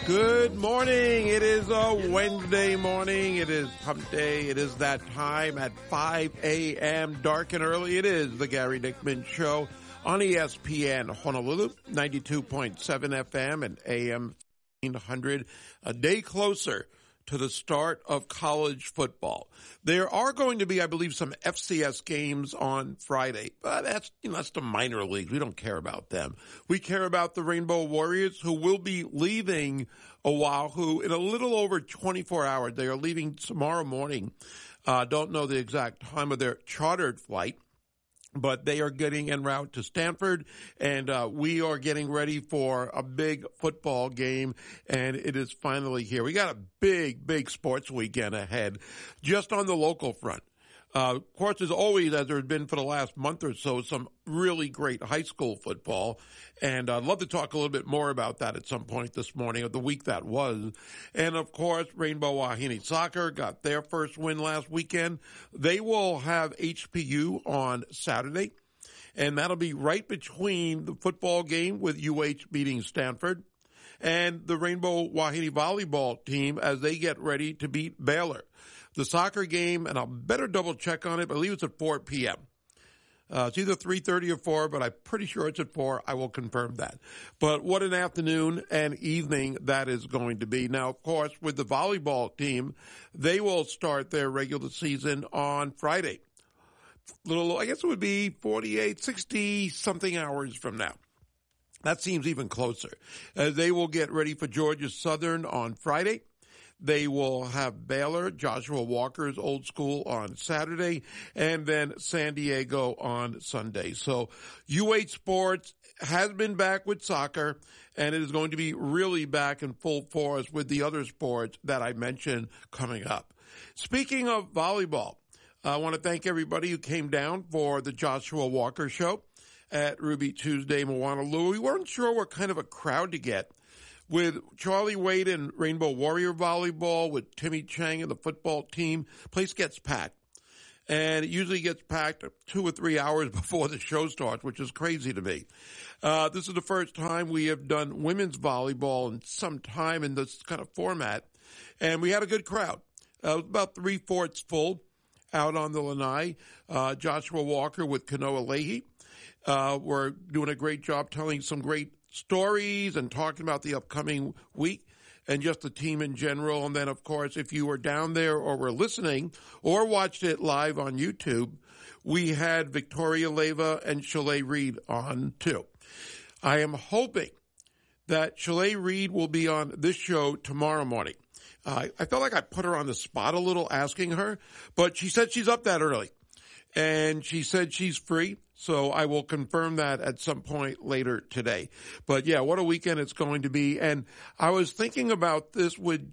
Good morning. It is a Wednesday morning. It is hump day. It is that time at 5 a.m. dark and early. It is the Gary Dickman Show on ESPN Honolulu, 92.7 FM and AM 100, a day closer to the start of college football. There are going to be, I believe, some FCS games on Friday, but that's the minor leagues. We don't care about them. We care about the Rainbow Warriors, who will be leaving Oahu in a little over 24 hours. They are leaving tomorrow morning. Don't know the exact time of their chartered flight, but they are getting en route to Stanford, and we are getting ready for a big football game, and it is finally here. We got a big sports weekend ahead, just on the local front. Of course, as always, as there has been for the last month or so, some really great high school football. And I'd love to talk a little bit more about that at some point this morning, or the week that was. And, of course, Rainbow Wahine Soccer got their first win last weekend. They will have HPU on Saturday, and that'll be right between the football game with UH beating Stanford and the Rainbow Wahine volleyball team as they get ready to beat Baylor. The soccer game, and I'll better double check on it, but I believe it's at 4 p.m. It's either 3:30 or 4, but I'm pretty sure it's at 4. I will confirm that. But what an afternoon and evening that is going to be. Now, of course, with the volleyball team, they will start their regular season on Friday. I guess it would be 48, 60-something hours from now. That seems even closer. They will get ready for Georgia Southern on Friday. They will have Baylor, Joshua Walker's old school, on Saturday, and then San Diego on Sunday. So UH Sports has been back with soccer, and it is going to be really back in full force with the other sports that I mentioned coming up. Speaking of volleyball, I want to thank everybody who came down for the Joshua Walker show at Ruby Tuesday, Moanalua. We weren't sure what kind of a crowd to get. With Charlie Wade and Rainbow Warrior Volleyball, with Timmy Chang and the football team, place gets packed. And it usually gets packed 2 or 3 hours before the show starts, which is crazy to me. This is the first time we have done women's volleyball in some time in this kind of format. And we had a good crowd. It was about 3/4 full out on the lanai. Joshua Walker with Kanoa Leahy were doing a great job telling some great stories and talking about the upcoming week and just the team in general. And then, of course, if you were down there or were listening or watched it live on YouTube, we had Victoria Leyva and Shalay Reed on too. I am hoping that Shalay Reed will be on this show tomorrow morning. I felt like I put her on the spot a little asking her, but she said she's up that early. And she said she's free, so I will confirm that at some point later today. But yeah, what a weekend it's going to be. And I was thinking about this with,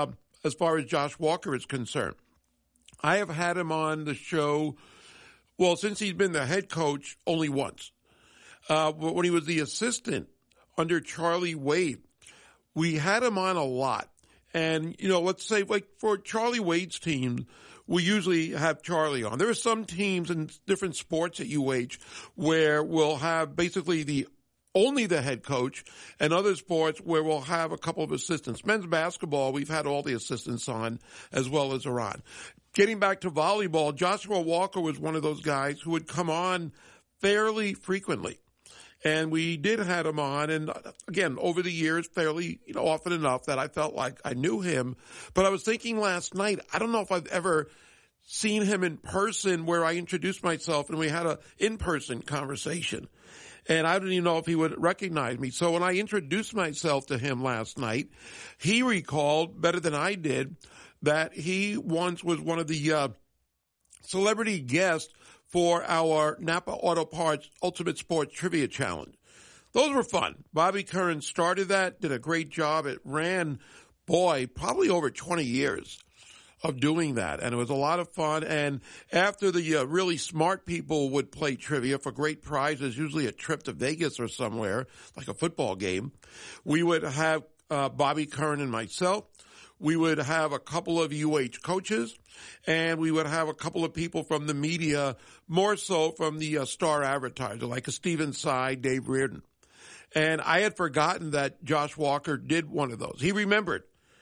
as far as Josh Walker is concerned. I have had him on the show, well, since he's been the head coach, only once. When he was the assistant under Charlie Wade, we had him on a lot. And, let's say, like, for Charlie Wade's team, we usually have Charlie on. There are some teams in different sports at UH where we'll have basically only the head coach, and other sports where we'll have a couple of assistants. Men's basketball, we've had all the assistants on, as well as Iran. Getting back to volleyball, Joshua Walker was one of those guys who would come on fairly frequently. And we did have him on, and again, over the years, fairly, often enough that I felt like I knew him. But I was thinking last night, I don't know if I've ever seen him in person where I introduced myself and we had an in-person conversation. And I didn't even know if he would recognize me. So when I introduced myself to him last night, he recalled better than I did that he once was one of the celebrity guests for our Napa Auto Parts Ultimate Sports Trivia Challenge. Those were fun. Bobby Curran started that, did a great job. It ran, probably over 20 years of doing that. And it was a lot of fun. And after the really smart people would play trivia for great prizes, usually a trip to Vegas or somewhere, like a football game, we would have Bobby Curran and myself. We would have a couple of UH coaches, and we would have a couple of people from the media, more so from the star advertiser, like a Stephen Tsai, Dave Reardon. And I had forgotten that Josh Walker did one of those. He remembered.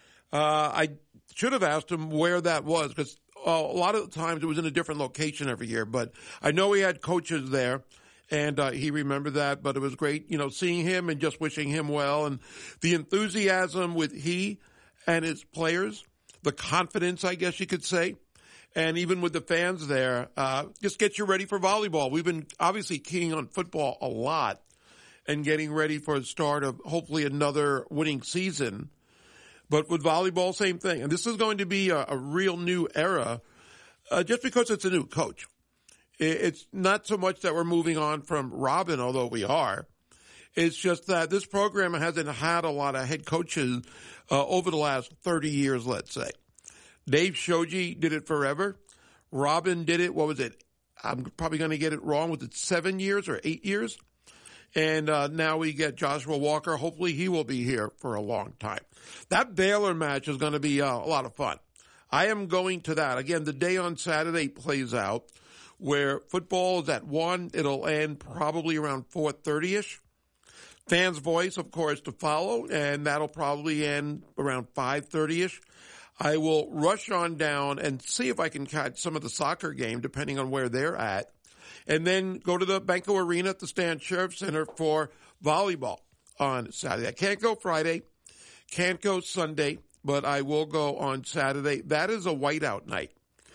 I should have asked him where that was, because a lot of the times it was in a different location every year. But I know he had coaches there, and he remembered that. But it was great, seeing him and just wishing him well. And the enthusiasm with he and his players, the confidence, I guess you could say, and even with the fans there, just gets you ready for volleyball. We've been obviously keying on football a lot and getting ready for the start of hopefully another winning season. But with volleyball, same thing. And this is going to be a real new era just because it's a new coach. It's not so much that we're moving on from Robin, although we are. It's just that this program hasn't had a lot of head coaches over the last 30 years, let's say. Dave Shoji did it forever. Robin did it, what was it? I'm probably going to get it wrong. Was it 7 years or 8 years? And now we get Joshua Walker. Hopefully he will be here for a long time. That Baylor match is going to be a lot of fun. I am going to that. Again, the day on Saturday plays out where football is at 1. It'll end probably around 4:30-ish. Fans' voice, of course, to follow, and that'll probably end around 5:30-ish. I will rush on down and see if I can catch some of the soccer game, depending on where they're at, and then go to the Banco Arena at the Stan Sheriff Center for volleyball on Saturday. I can't go Friday, can't go Sunday, but I will go on Saturday. That is a whiteout night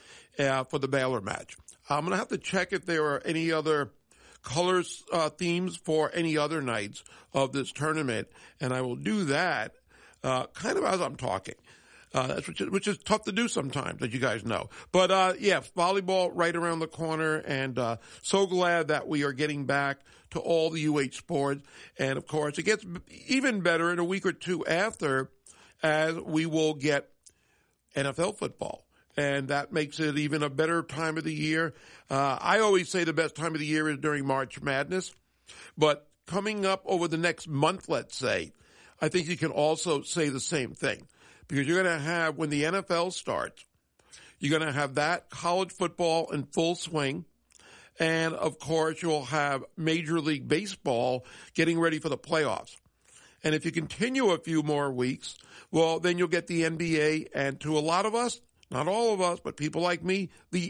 for the Baylor match. I'm going to have to check if there are any other colors themes for any other nights of this tournament, and I will do that kind of as I'm talking. Which is tough to do sometimes, as you guys know. But, yes, volleyball right around the corner, and so glad that we are getting back to all the UH sports. And, of course, it gets even better in a week or two after, as we will get NFL football. And that makes it even a better time of the year. I always say the best time of the year is during March Madness. But coming up over the next month, let's say, I think you can also say the same thing. Because you're going to have, when the NFL starts, you're going to have that college football in full swing. And, of course, you'll have Major League Baseball getting ready for the playoffs. And if you continue a few more weeks, well, then you'll get the NBA and, to a lot of us, not all of us, but people like me, the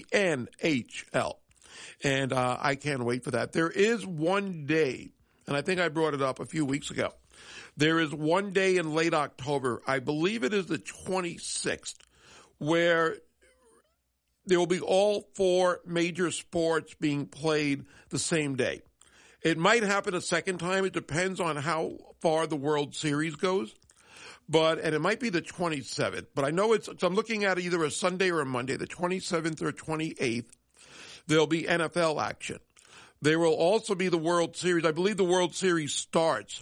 NHL. And I can't wait for that. There is one day, and I think I brought it up a few weeks ago, there is one day in late October, I believe it is the 26th, where there will be all 4 major sports being played the same day. It might happen a second time. It depends on how far the World Series goes. And it might be the 27th. But I know I'm looking at either a Sunday or a Monday, the 27th or 28th. There'll be NFL action. There will also be the World Series. I believe the World Series starts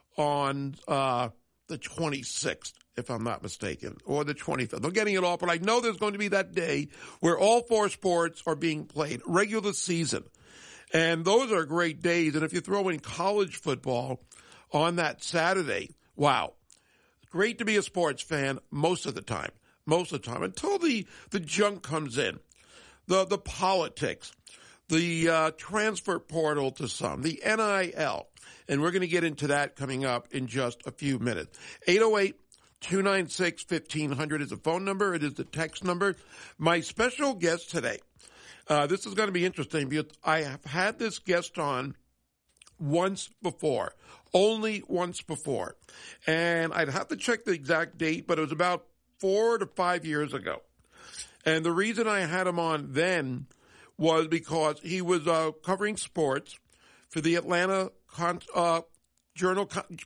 on the 26th, if I'm not mistaken, or the 25th. I'm getting it all, but I know there's going to be that day where all 4 sports are being played, regular season. And those are great days. And if you throw in college football on that Saturday, wow. Great to be a sports fan most of the time, until the junk comes in, the politics, the transfer portal to some, the NIL. And we're going to get into that coming up in just a few minutes. 808-296-1500 is the phone number. It is the text number. My special guest today, this is going to be interesting because I have had this guest on once before, only once before. And I'd have to check the exact date, but it was about 4 to 5 years ago. And the reason I had him on then was because he was covering sports for the Atlanta Journal.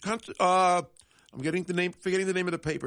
I'm forgetting the name of the paper.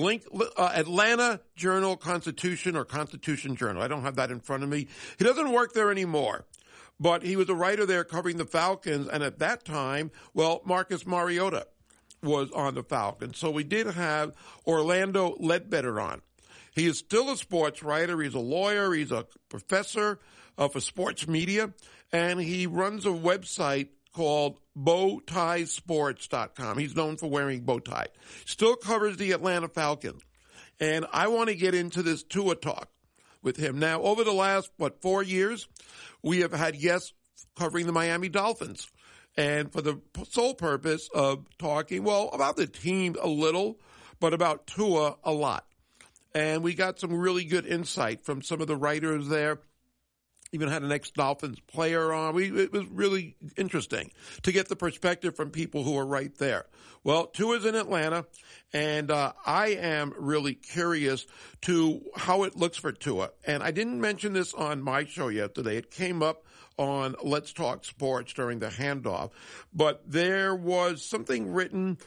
Atlanta Journal Constitution or Constitution Journal. I don't have that in front of me. He doesn't work there anymore, but he was a writer there covering the Falcons. And at that time, well, Marcus Mariota was on the Falcons. So we did have Orlando Ledbetter on. He is still a sports writer. He's a lawyer. He's a professor for sports media. And he runs a website called bowtiesports.com. He's known for wearing bow tie. Still covers the Atlanta Falcons. And I want to get into this Tua talk with him. Now, over the last, 4 years, we have had guests covering the Miami Dolphins. and for the sole purpose of talking, well, about the team a little, but about Tua a lot. And we got some really good insight from some of the writers there. Even had an ex-Dolphins player on. It was really interesting to get the perspective from people who are right there. Well, Tua's in Atlanta, and I am really curious to how it looks for Tua. And I didn't mention this on my show yesterday. It came up on Let's Talk Sports during the handoff. But there was something written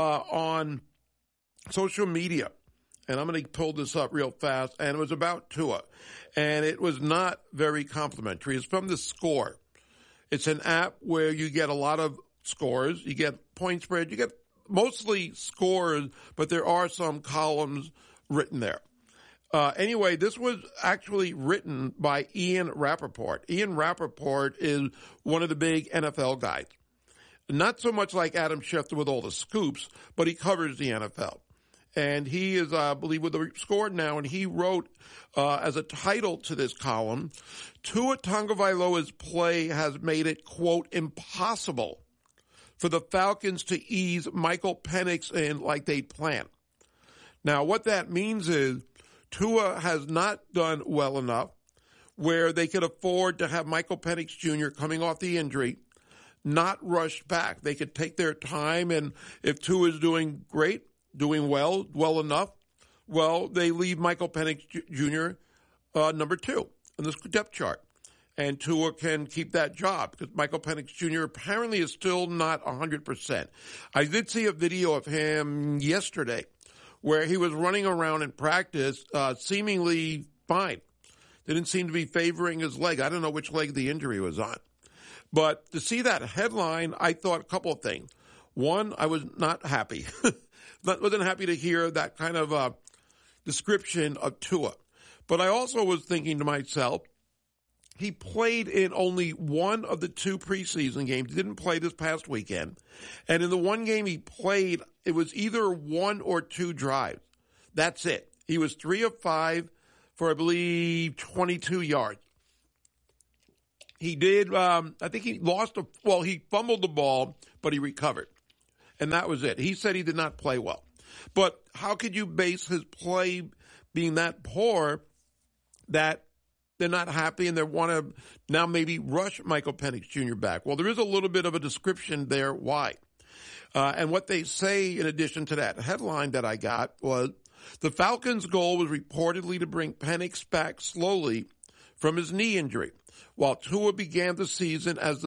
on social media, and I'm going to pull this up real fast, and it was about Tua. And it was not very complimentary. It's from The Score. It's an app where you get a lot of scores. You get point spread. You get mostly scores, but there are some columns written there. Anyway, this was actually written by Ian Rappaport. Ian Rappaport is one of the big NFL guys. Not so much like Adam Schefter with all the scoops, but he covers the NFL. And he is, I believe, with The Score now, and he wrote as a title to this column, Tua Tagovailoa's play has made it, quote, impossible for the Falcons to ease Michael Penix in like they'd planned. Now, what that means is Tua has not done well enough where they could afford to have Michael Penix Jr. coming off the injury, not rushed back. They could take their time, and if Tua is doing great, doing well enough, well, they leave Michael Penix Jr. Number 2 in the depth chart. And Tua can keep that job because Michael Penix Jr. apparently is still not 100%. I did see a video of him yesterday where he was running around in practice seemingly fine. Didn't seem to be favoring his leg. I don't know which leg the injury was on. But to see that headline, I thought a couple of things. One, I was not happy. Wasn't happy to hear that kind of description of Tua. But I also was thinking to myself, he played in only one of the 2 preseason games. He didn't play this past weekend. And in the one game he played, it was either 1 or 2 drives. That's it. He was 3 of 5 for, I believe, 22 yards. He did, I think he he fumbled the ball, but he recovered. And that was it. He said he did not play well. But how could you base his play being that poor that they're not happy and they want to now maybe rush Michael Penix Jr. back? Well, there is a little bit of a description there why. And what they say in addition to that headline that I got was the Falcons' goal was reportedly to bring Penix back slowly from his knee injury, while Tua began the season as